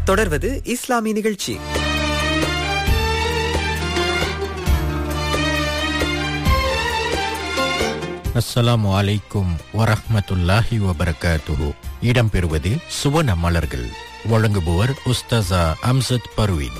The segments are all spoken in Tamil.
தொடர்வது இஸ்லாமிய நிகழ்ச்சி. அஸ்ஸலாமு அலைக்கும் வரஹ்மத்துல்லாஹி வபரகாத்துஹு. இடம்பெறுவது சுவன மலர்கள். வழங்குபவர் உஸ்தாஸா அம்சத் பர்வீன்.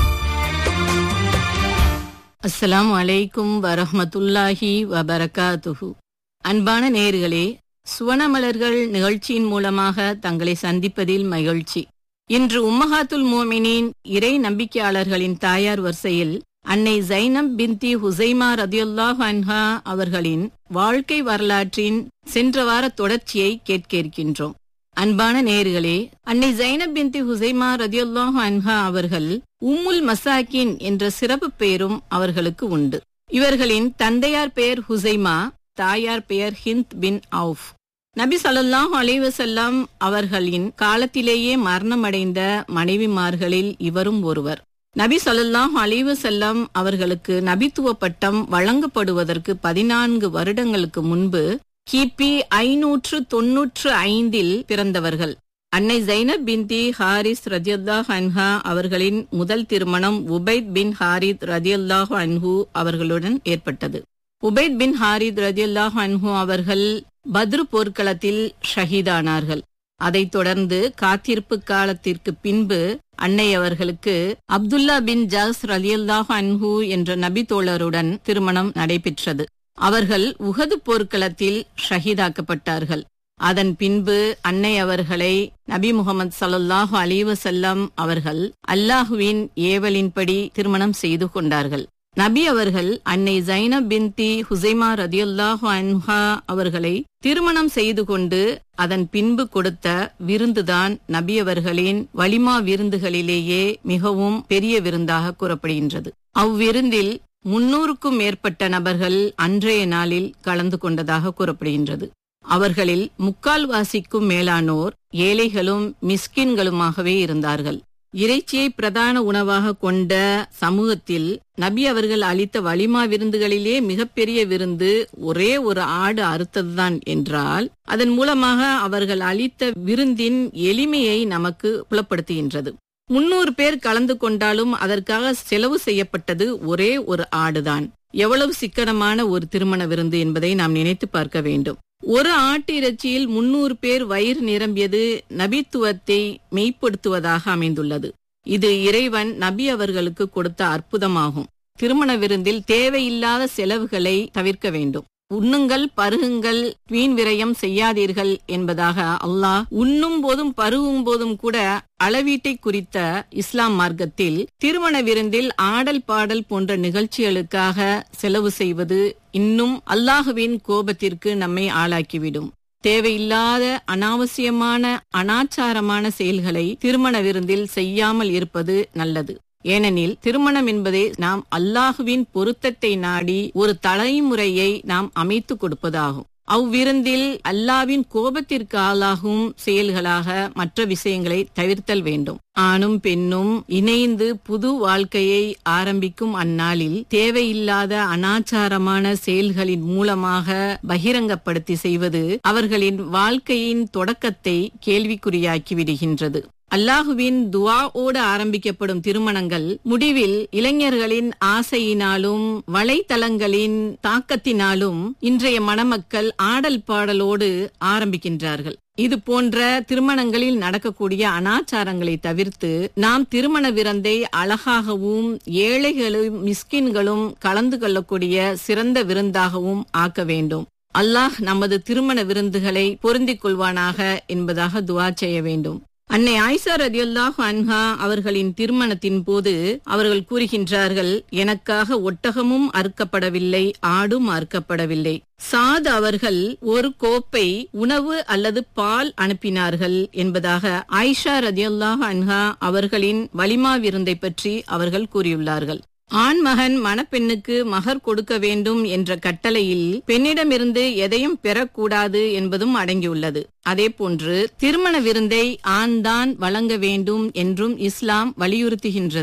அஸ்ஸலாமு அலைக்கும் வரஹ்மத்துல்லாஹி வபரகாத்துஹு. அன்பான நேயர்களே, சுவனமலர்கள் நிகழ்ச்சியின் மூலமாக தங்களை சந்திப்பதில் மகிழ்ச்சி. இன்று உம்மஹாத்துல் மோமினின் இறை நம்பிக்கையாளர்களின் தாயார் வரிசையில் அன்னை ஜைனப் பின்தி ஹுசைமா ரதியுல்லாஹு அன்ஹா அவர்களின் வாழ்க்கை வரலாற்றின் சென்ற வார தொடர்ச்சியை கேட்க இருக்கின்றோம். அன்பான நேயர்களே, அன்னை ஜைனப் பின்தி ஹுசைமா ரதியுல்லாஹு அன்ஹா அவர்கள் உம்முல் மசாக்கின் என்ற சிறப்பு பெயரும் அவர்களுக்கு உண்டு. இவர்களின் தந்தையார் பெயர் ஹுசைமா, தாயார் பெயர் ஹிந்த் பின் அவுஃப். நபி ஸல்லல்லாஹு அலைஹி வஸல்லம் அவர்களின் காலத்திலேயே மரணமடைந்த மனைவிமார்களில் இவரும் ஒருவர். நபி ஸல்லல்லாஹு அலைஹி வஸல்லம் அவர்களுக்கு நபித்துவ பட்டம் வழங்கப்படுவதற்கு 14 வருடங்களுக்கு முன்பு கிபி 595 பிறந்தவர்கள். அன்னை ஜைனப் பின்தி ஹாரிஸ் ரதியல்லாஹு அன்ஹா அவர்களின் முதல் திருமணம் உபைத் பின் ஹாரித் ரதியல்லாஹு அன்ஹு அவர்களுடன் ஏற்பட்டது. உபைத் பின் ஹாரித் ரதியல்லாஹு அன்ஹு அவர்கள் பத்ரு போர்க்களத்தில் ஷஹீதானார்கள். அதைத் தொடர்ந்து காத்திருப்பு காலத்திற்கு பின்பு அன்னை அவர்களுக்கு அப்துல்லா பின் ஜாஸ் ரலியல்லாஹு அன்ஹு என்ற நபி தோழருடன் திருமணம் நடைபெற்றது. அவர்கள் உஹது போர்க்களத்தில் ஷஹீதாக்கப்பட்டார்கள். அதன் பின்பு அன்னை அவர்களை நபி முகமது ஸல்லல்லாஹு அலைஹி வஸல்லம் அவர்கள் அல்லாஹுவின் ஏவலின்படி திருமணம் செய்து கொண்டார்கள். நபி அவர்கள் அன்னை ஜைனப் பின்தி ஹுசைமா ரதியுல்லாஹு அன்ஹா அவர்களை திருமணம் செய்து கொண்டு அதன் பின்பு கொடுத்த விருந்துதான் நபி அவர்களின் வலிமா விருந்துகளிலேயே மிகவும் பெரிய விருந்தாக கூறப்படுகின்றது. அவ்விருந்தில் 300க்கும் மேற்பட்ட நபர்கள் அன்றைய நாளில் கலந்து கொண்டதாக கூறப்படுகின்றது. அவர்களில் முக்கால்வாசிக்கும் மேலானோர் ஏழைகளும் மிஸ்கின்களுமாகவே இருந்தார்கள். இறைச்சியை பிரதான உணவாக கொண்ட சமூகத்தில் நபி அவர்கள் அளித்த வலிமா விருந்துகளிலே மிகப்பெரிய விருந்து ஒரே ஒரு ஆடு அறுத்ததுதான் என்றால் அதன் மூலமாக அவர்கள் அளித்த விருந்தின் எளிமையை நமக்கு புலப்படுத்துகின்றது. 300 பேர் கலந்து கொண்டாலும் அதற்காக செலவு செய்யப்பட்டது ஒரே ஒரு ஆடுதான். எவ்வளவு சிக்கனமான ஒரு திருமண விருந்து என்பதை நாம் நினைத்து பார்க்க வேண்டும். ஒரு ஆட்டு இறைச்சியில் 300 பேர் வயிறு நிரம்பியது நபித்துவத்தை மெய்ப்படுத்துவதாக அமைந்துள்ளது. இது இறைவன் நபி அவர்களுக்கு கொடுத்த அற்புதமாகும். திருமண விருந்தில் தேவையில்லாத செலவுகளை தவிர்க்க வேண்டும். உண்ணுங்கள், பருகுங்கள், வீண் விரயம் செய்யாதீர்கள் என்பதாக அல்லாஹ் உண்ணும் போதும் பருகும் போதும் கூட அளவீட்டை குறித்த இஸ்லாம் மார்க்கத்தில் திருமண விருந்தில் ஆடல் பாடல் போன்ற நிகழ்ச்சிகளுக்காக செலவு செய்வது இன்னும் அல்லாஹுவின் கோபத்திற்கு நம்மை ஆளாக்கிவிடும். தேவையில்லாத அனாவசியமான அனாச்சாரமான செயல்களை திருமண விருந்தில் செய்யாமல் இருப்பது நல்லது. ஏனெனில் திருமணம் என்பதே நாம் அல்லாஹுவின் பொருத்தத்தை நாடி ஒரு தலைமுறையை நாம் அமைத்து கொடுப்பதாகும். அவ்விருந்தில் அல்லாவின் கோபத்திற்கு ஆளாகும் செயல்களாக மற்ற விஷயங்களை தவிர்த்தல் வேண்டும். ஆணும் பெண்ணும் இணைந்து புது வாழ்க்கையை ஆரம்பிக்கும் அந்நாளில் தேவையில்லாத அனாச்சாரமான செயல்களின் மூலமாக பகிரங்கப்படுத்தி செய்வது அவர்களின் வாழ்க்கையின் தொடக்கத்தை கேள்விக்குறியாக்கி விடுகின்றது. அல்லாஹுவின் துஆவோடு ஆரம்பிக்கப்படும் திருமணங்கள் முடிவில் இளைஞர்களின் ஆசையினாலும் வலைத்தளங்களின் தாக்கத்தினாலும் இன்றைய மணமக்கள் ஆடல் பாடலோடு ஆரம்பிக்கின்றார்கள். இது போன்ற திருமணங்களில் நடக்கக்கூடிய அனாச்சாரங்களை தவிர்த்து நாம் திருமண விருந்தை அழகாகவும் ஏழைகளும் மிஸ்கின்களும் கலந்து கொள்ளக்கூடிய சிறந்த விருந்தாகவும் ஆக்க வேண்டும். அல்லாஹ் நமது திருமண விருந்துகளை பொருந்திக் கொள்வானாக என்பதாக துஆ செய்ய வேண்டும். அன்னை ஆயிஷா ரலியல்லாஹு அன்ஹா அவர்களின் திருமணத்தின் போது அவர்கள் கூறுகின்றார்கள், எனக்காக ஒட்டகமும் அறுக்கப்படவில்லை, ஆடும் அறுக்கப்படவில்லை. சாத் அவர்கள் ஒரு கோப்பை உணவு அல்லது பால் அனுப்பினார்கள் என்பதாக ஆயிஷா ரலியல்லாஹு அன்ஹா அவர்களின் வலிமா விருந்தை பற்றி அவர்கள் கூறியுள்ளார்கள். ஆண் மகன் மணப்பெண்ணுக்கு மகர் கொடுக்க வேண்டும் என்ற கட்டளையில் பெண்ணிடமிருந்து எதையும் பெறக்கூடாது என்பதும் அடங்கியுள்ளது. அதேபோன்று திருமண விருந்தை ஆண்தான் வழங்க வேண்டும் என்றும் இஸ்லாம் வலியுறுத்துகின்றது.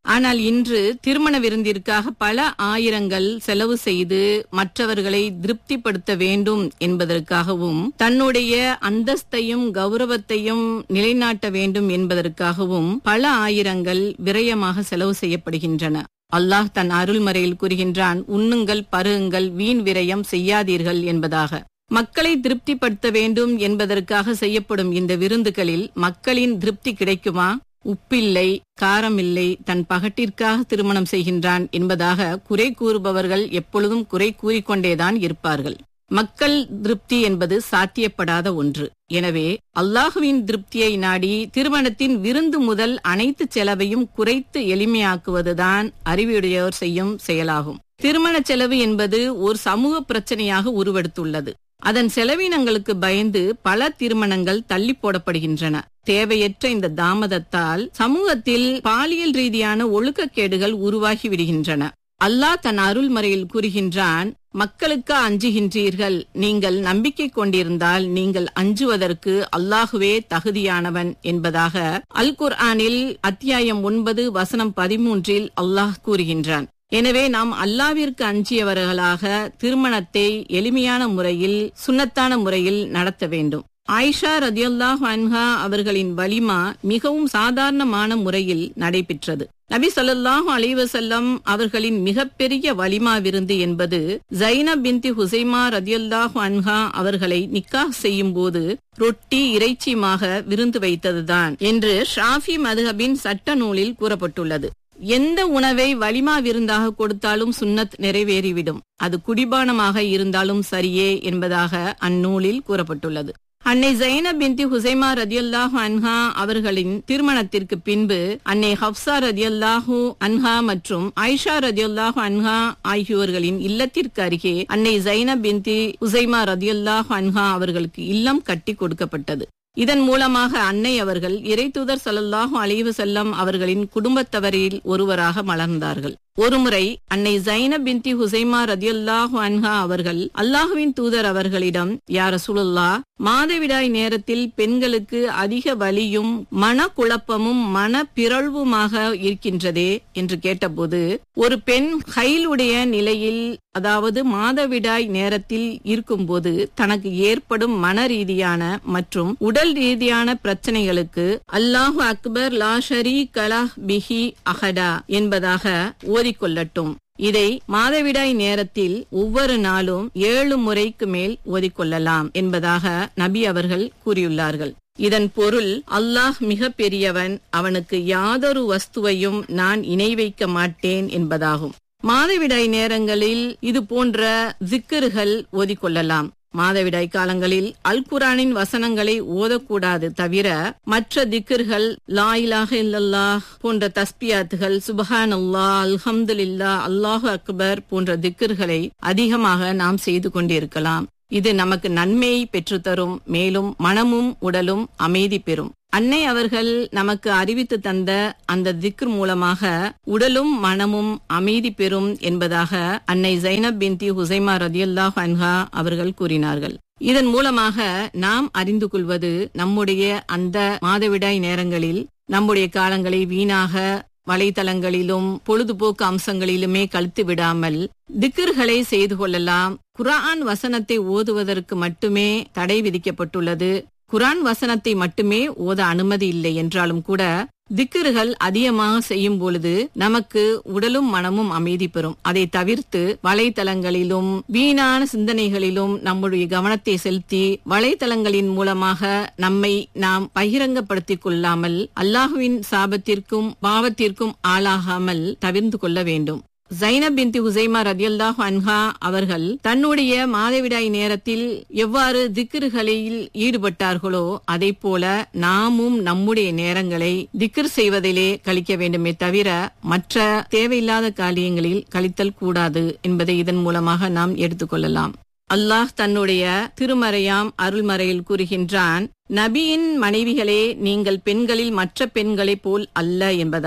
ஆனால் இன்று திருமண விருந்திற்காக பல ஆயிரங்கள் செலவு செய்து மற்றவர்களை திருப்திப்படுத்த வேண்டும் என்பதற்காகவும் தன்னுடைய அந்தஸ்தையும் கௌரவத்தையும் நிலைநாட்ட வேண்டும் என்பதற்காகவும் பல ஆயிரங்கள் விரயமாக செலவு செய்யப்படுகின்றன. அல்லாஹ் தன் அருள்மறையில் கூறுகின்றான், உண்ணுங்கள் பருகுங்கள் வீண் விரயம் செய்யாதீர்கள் என்பதாக. மக்களை திருப்திப்படுத்த வேண்டும் என்பதற்காக செய்யப்படும் இந்த விருந்துகளில் மக்களின் திருப்தி கிடைக்குமா? உப்பில்லை, காரமில்லை, தன் பகட்டிற்காக திருமணம் செய்கின்றான் என்பதாக குறை கூறுபவர்கள் எப்பொழுதும் குறை கூறிக்கொண்டேதான் இருப்பார்கள். மக்கள் திருப்தி என்பது சாத்தியப்படாத ஒன்று. எனவே அல்லாஹுவின் திருப்தியை நாடி திருமணத்தின் விருந்து முதல் அனைத்து செலவையும் குறைத்து எளிமையாக்குவதுதான் அறிவுடையோர் செய்யும் செயலாகும். திருமண செலவு என்பது ஒரு சமூக பிரச்சனையாக உருவெடுத்துள்ளது. அதன் செலவினங்களுக்கு பயந்து பல திருமணங்கள் தள்ளி போடப்படுகின்றன. தேவையற்ற இந்த தாமதத்தால் சமூகத்தில் பாலியல் ரீதியான ஒழுக்கக்கேடுகள் உருவாகி விடுகின்றன. அல்லாஹ் தன் அருள்மறையில் கூறுகின்றான், மக்களுக்கு அஞ்சுகின்றீர்கள், நீங்கள் நம்பிக்கை கொண்டிருந்தால் நீங்கள் அஞ்சுவதற்கு அல்லாஹுவே தகுதியானவன் என்பதாக அல் குர்ஆனில் அத்தியாயம் 9 வசனம் 13 அல்லாஹ் கூறுகின்றான். எனவே நாம் அல்லாவிற்கு அஞ்சியவர்களாக திருமணத்தை எளிமையான முறையில் சுன்னத்தான முறையில் நடத்த வேண்டும். ஆயிஷா ரதியல்லாஹு அன்ஹா அவர்களின் வலிமா மிகவும் சாதாரணமான முறையில் நடைபெற்றது. நபி ஸல்லல்லாஹு அலைஹி வஸல்லம் அவர்களின் மிகப்பெரிய வலிமா விருந்து என்பது ஜைனப் பின்த் ஹுசைமா ரதியல்லாஹு அன்ஹா அவர்களை நிக்காஹ் செய்யும் போது ரொட்டி இறைச்சியுமாக விருந்து வைத்ததுதான் என்று ஷாஃபி மதுஹபின் சட்ட நூலில் கூறப்பட்டுள்ளது. எந்த உணவை வலிமா விருந்தாக கொடுத்தாலும் சுன்னத் நிறைவேறிவிடும், அது குடிபானமாக இருந்தாலும் சரியே என்பதாக அந்நூலில் கூறப்பட்டுள்ளது. அன்னை ஜைனப் பின்த் ஹுசைமா ரதியல்லாஹு அன்ஹா அவர்களின் திருமணத்திற்கு பின்பு அன்னை ஹப்சா ரதியல்லாஹு அன்ஹா மற்றும் ஆயிஷா ரதியல்லாஹு அன்ஹா ஆகியோர்களின் இல்லத்திற்கு அருகே அன்னை ஜைனப் பின்த் ஹுசைமா ரதியல்லாஹு அன்ஹா அவர்களுக்கு இல்லம் கட்டி கொடுக்கப்பட்டது. இதன் மூலமாக அன்னை அவர்கள் இறைத்தூதர் ஸல்லல்லாஹு அலைஹி வஸல்லம் அவர்களின் குடும்பத்தவரில் ஒருவராக மலர்ந்தார்கள். ஒருமுறை அன்னை ஜைனப் பின்த் ஹுசைமா ரதியல்லாஹு அன்ஹா அவர்கள் அல்லாஹுவின் தூதர் அவர்களிடம், யா ரசூலுல்லாஹ், மாதவிடாய் நேரத்தில் பெண்களுக்கு அதிக வலியும் மனக்குழப்பமும் மனப்பிறழ்வுமாக இருக்கின்றதே என்று கேட்டபோது, ஒரு பெண் ஹைலுடைய நிலையில், அதாவது மாதவிடாய் நேரத்தில் இருக்கும்போது தனக்கு ஏற்படும் மன ரீதியான மற்றும் உடல் ரீதியான பிரச்சனைகளுக்கு அல்லாஹு அக்பர் லா ஷரீக லஹ் பிஹி அஹடா என்பதாக ஓதிக்கொள்ளட்டும். இதை மாதவிடாய் நேரத்தில் ஒவ்வொரு நாளும் 7 முறைக்கு மேல் ஓதிக்கொள்ளலாம் என்பதாக நபி அவர்கள் கூறியுள்ளார்கள். இதன் பொருள், அல்லாஹ் மிக பெரியவன், அவனுக்கு யாதொரு வஸ்துவையும் நான் இணை வைக்க மாட்டேன் என்பதாகும். மாதவிடாய் நேரங்களில் இது போன்ற ஜிக்கர்கள் ஓதிக்கொள்ளலாம். மாதவிடாய் காலங்களில் அல் குர்ஆனின் வசனங்களை ஓதக்கூடாது தவிர மற்ற திக்ர்கள், லா இலாஹ இல்லல்லாஹ் போன்ற தஸ்பியாத்துகள், சுப்ஹானல்லாஹ், அல்ஹம்துலில்லாஹ், அல்லாஹு அக்பர் போன்ற திக்ர்களை அதிகமாக நாம் செய்து கொண்டிருக்கலாம். இது நமக்கு நன்மையை பெற்றுத்தரும், மேலும் மனமும் உடலும் அமைதி பெறும். அன்னை அவர்கள் நமக்கு அறிவித்து தந்த அந்த திக்ர் மூலமாக உடலும் மனமும் அமைதி பெறும் என்பதாக அன்னை ஜைனப் பின்த் ஹுசைமா ரதியல்லாஹு அன்ஹா அவர்கள் கூறினார்கள். இதன் மூலமாக நாம் அறிந்து கொள்வது, நம்முடைய அந்த மாதவிடாய் நேரங்களில் நம்முடைய காலங்களை வீணாக வலைத்தளங்களிலும் பொழுதுபோக்கு அம்சங்களிலுமே கழித்து விடாமல் திக்ர்களை செய்து கொள்ளலாம். குர்ஆன் வசனத்தை ஓதுவதற்கு மட்டுமே தடை விதிக்கப்பட்டுள்ளது. குர்ஆன் வசனத்தை மட்டுமே ஓத அனுமதி இல்லை என்றாலும் கூட திக்ர்கள் அதிகமாக செய்யும் பொழுது நமக்கு உடலும் மனமும் அமைதி பெறும். அதை தவிர்த்து வலைத்தளங்களிலும் வீணான சிந்தனைகளிலும் நம்முடைய கவனத்தை செலுத்தி வலைத்தளங்களின் மூலமாக நம்மை நாம் பகிரங்கப்படுத்திக் கொள்ளாமல் அல்லாஹுவின் சாபத்திற்கும் பாவத்திற்கும் ஆளாகாமல் தவிர்த்து கொள்ள வேண்டும். ஜைனப் பின்த் ஹுசைமா ரதியல்லாஹு அன்ஹா அவர்கள் தன்னுடைய மாதவிடாய் நேரத்தில் எவ்வாறு திக்ர்களில் ஈடுபட்டார்களோ அதை போல நாமும் நம்முடைய நேரங்களை திக்ர் செய்வதிலே கழிக்க வேண்டுமே தவிர மற்ற தேவையில்லாத காரியங்களில் கழித்தல் கூடாது என்பதை இதன் மூலமாக நாம் எடுத்துக்கொள்ளலாம். அல்லாஹ் தன்னுடைய திருமறையாம் அருள்மறையில் கூறுகின்றான், நபியின் மனைவிகளே, நீங்கள் பெண்களில் மற்ற பெண்களைப் போல் அல்ல என்பதாக.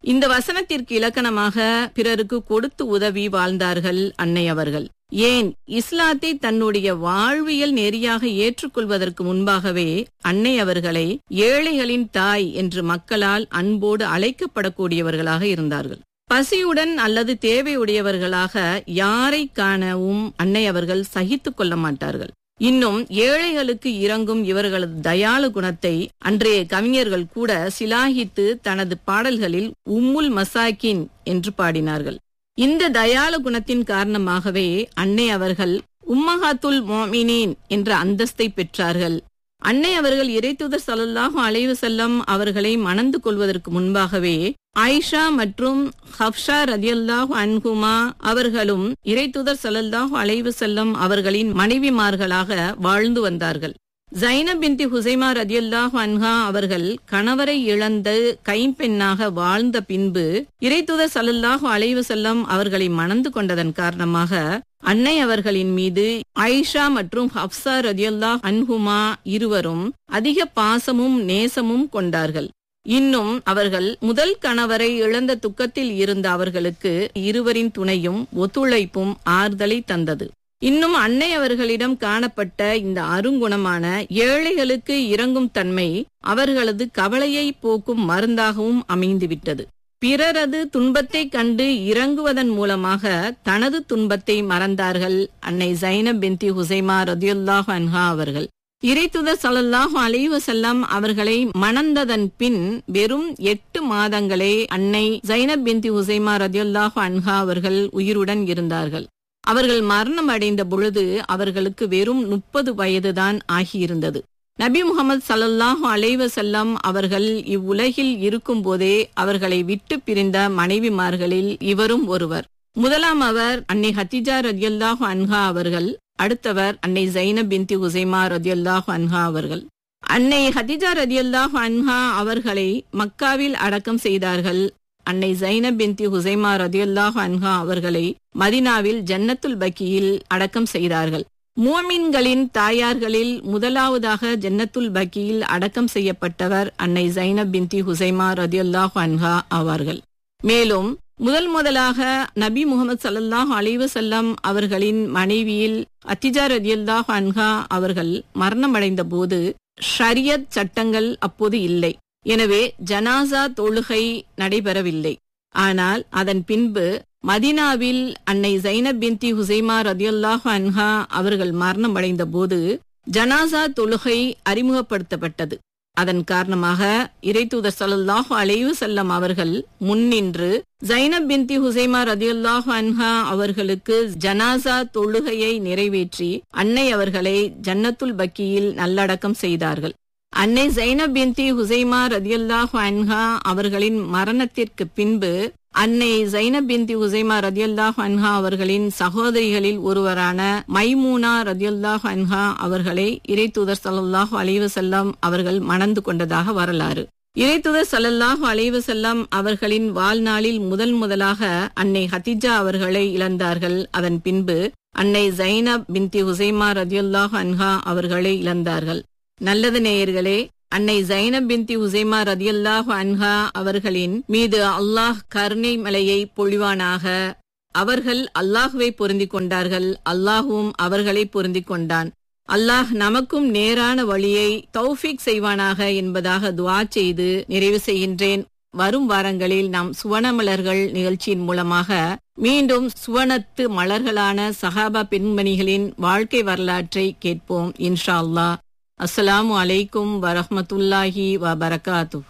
இந்த வசனத்திற்கு இலக்கணமாக பிறருக்கு கொடுத்து உதவி வாழ்ந்தார்கள் அன்னை அவர்கள். ஏன், இஸ்லாத்தை தன்னுடைய வாழ்வியல் நெறியாக ஏற்றுக்கொள்வதற்கு முன்பாகவே அன்னை அவர்களை ஏழைகளின் தாய் என்று மக்களால் அன்போடு அழைக்கப்படக்கூடியவர்களாக இருந்தார்கள். பசியுடன் அல்லது தேவையுடையவர்களாக யாரை காணவும் அன்னை அவர்கள் சகித்துக் கொள்ள மாட்டார்கள். இன்னும் ஏழைகளுக்கு இறங்கும் இவர்களது தயாளு குணத்தை அன்றைய கவிஞர்கள் கூட சிலாகித்து தனது பாடல்களில் உம்முல் மசாக்கின் என்று பாடினார்கள். இந்த தயாளு குணத்தின் காரணமாகவே அன்னை அவர்கள் உம்மஹாத்துல் மோமினீன் என்ற அந்தஸ்தை பெற்றார்கள். அன்னை அவர்கள் இறைத்தூதர் ஸல்லல்லாஹு அலைஹி வஸல்லம் அவர்களை மணந்து கொள்வதற்கு முன்பாகவே ஆயிஷா மற்றும் ஹப்ஷா ரலியல்லாஹு அன்ஹுமா அவர்களும் இறைத்தூதர் ஸல்லல்லாஹு அலைஹி வஸல்லம் அவர்களின் மனைவிமார்களாக வாழ்ந்து வந்தார்கள். ஜைனப் பின்தி ஹுசைமா ரலியல்லாஹு அன்ஹா அவர்கள் கணவரை இழந்து கைம்பெண்ணாக வாழ்ந்த பின்பு இறைத்தூதர் ஸல்லல்லாஹு அலைஹி வஸல்லம் அவர்களை மணந்து கொண்டதன் காரணமாக அன்னை அவர்களின் மீது ஆயிஷா மற்றும் ஹப்சா ரலியல்லாஹு அன்ஹுமா இருவரும் அதிக பாசமும் நேசமும் கொண்டார்கள். இன்னும் அவர்கள் முதல் கணவரை இழந்த துக்கத்தில் இருந்த அவர்களுக்கு இருவரின் துணையும் ஒத்துழைப்பும் ஆறுதலை தந்தது. இன்னும் அன்னை அவர்களிடம் காணப்பட்ட இந்த அருங்குணமான ஏழைகளுக்கு இரங்கும் தன்மை அவர்களது கவலையை போக்கும் மருந்தாகவும் அமைந்துவிட்டது. பிறரது துன்பத்தை கண்டு இறங்குவதன் மூலமாக தனது துன்பத்தை மறந்தார்கள் அன்னை ஜைனப் பின்தி ஹுசைமா ரலியல்லாஹு அன்ஹா அவர்கள். இறைத்தூதர் ஸல்லல்லாஹு அலைஹி வஸல்லம் அவர்களை மணந்ததன் பின் வெறும் 8 மாதங்களே அன்னை ஜைனப் பின்தி ஹுசைமா ரலியல்லாஹு அன்ஹா அவர்கள் உயிருடன் இருந்தார்கள். அவர்கள் மரணம் அடைந்த பொழுது அவர்களுக்கு வெறும் 30 வயதுதான் ஆகியிருந்தது. நபி முகமது ஸல்லல்லாஹு அலைஹி வஸல்லம் அவர்கள் இவ்வுலகில் இருக்கும் போதே அவர்களை விட்டு பிரிந்த மனைவிமார்களில் இவரும் ஒருவர். முதலாம் அவர் அன்னை ஹதீஜா ரலியல்லாஹு அன்ஹா அவர்கள், அடுத்தவர் அன்னை ஜைனப் பின்தி ஹுசைமா ரலியல்லாஹு அன்ஹா அவர்கள். அன்னை ஹதீஜா ரலியல்லாஹு அன்ஹா அவர்களை மக்காவில் அடக்கம் செய்தார்கள். அன்னை ஜைனப் பின்தி ஹுசைமா ரலியல்லாஹு அன்ஹா அவர்களை மதீனாவில் ஜன்னத்துல் பக்கியில் அடக்கம் செய்தார்கள். முஃமின்களின் தாயார்களில் முதலாவதாக ஜன்னத்துல் பக்கியில் அடக்கம் செய்யப்பட்டவர் அன்னை ஜைனப் பின்தி ஹுசைமா ரலியல்லாஹு அன்ஹா ஆவார்கள். மேலும் முதலாக நபி முகமது ஸல்லல்லாஹு அலைஹி வஸல்லம் அவர்களின் மனைவியில் அத்திஜா ரலியல்லாஹு அன்ஹா அவர்கள் மரணமடைந்த போது ஷரியத் சட்டங்கள் அப்போது இல்லை. எனவே ஜனாசா தொழுகை நடைபெறவில்லை. ஆனால் அதன் பின்பு மதீனாவில் அன்னை ஜைனப் பின்தி ஹுசைமா ரலியல்லாஹு அன்ஹா அவர்கள் மரணம் அடைந்த போது ஜனாசா தொழுகை அறிமுகப்படுத்தப்பட்டது. அதன் காரணமாக இறைத்தூதர் ஸல்லல்லாஹு அலைஹி வஸல்லம் அவர்கள் முன்னின்று ஜைனப் பின்தி ஹுசைமா ரலியல்லாஹு அன்ஹா அவர்களுக்கு ஜனாசா தொழுகையை நிறைவேற்றி அன்னை அவர்களை ஜன்னத்துல் பக்கியில் நல்லடக்கம் செய்தார்கள். அன்னை ஜைனப் பின்தி ஹுசைமா ரலியல்லாஹு அன்ஹா அவர்களின் மரணத்திற்கு பின்பு அன்னை ஜைனப் பின்தி ஹுசைமா ரலியல்லாஹு அன்ஹா அவர்களின் சகோதரிகளில் ஒருவரான மைமூனா ரலியல்லாஹு அன்ஹா அவர்களை இறைத்தூதர் ஸல்லல்லாஹு அலைஹி வஸல்லம் அவர்கள் மணந்து கொண்டதாக வரலாறு. இறைத்தூதர் ஸல்லல்லாஹு அலைஹி வஸல்லம் அவர்களின் வாழ்நாளில் முதலாக அன்னை ஹதீஜா அவர்களை இழந்தார்கள். அதன் பின்பு அன்னை ஜைனப் பின்தி ஹுசைமா ரலியல்லாஹு அன்ஹா அவர்களை இழந்தார்கள். நல்லது நேயர்களே, அன்னை ஜைனப் பின்தி ஹுசைமா ரலியல்லாஹு அன்ஹா அவர்களின் மீது அல்லாஹ் கருணை மலையை பொழிவானாக. அவர்கள் அல்லாஹுவை பொருந்திக் கொண்டார்கள், அல்லாஹுவும் அவர்களை பொருந்திக் கொண்டான். அல்லாஹ் நமக்கும் நேரான வழியை தௌஃபீக் செய்வானாக என்பதாக துஆ செய்து நிறைவு செய்கின்றேன். வரும் வாரங்களில் நாம் சுவனமலர்கள் நிகழ்ச்சியின் மூலமாக மீண்டும் சுவனத்து மலர்களான சஹாபா பெண்மணிகளின் வாழ்க்கை வரலாற்றை கேட்போம் இன்ஷா அல்லாஹ். அஸ்ஸலாமு அலைக்கும் வரஹ்மத்துல்லாஹி வபரகாத்துஹு.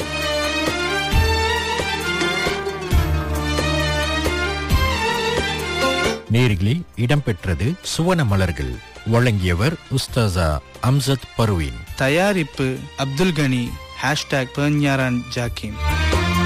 நேரிலே இடம்பெற்றது சுவன மலர்கள். வழங்கியவர் உஸ்தாசா அம்சத் பர்வீன். தயாரிப்பு அப்துல் கனி. #பெர்ஞாரான் ஜாக்கிம்.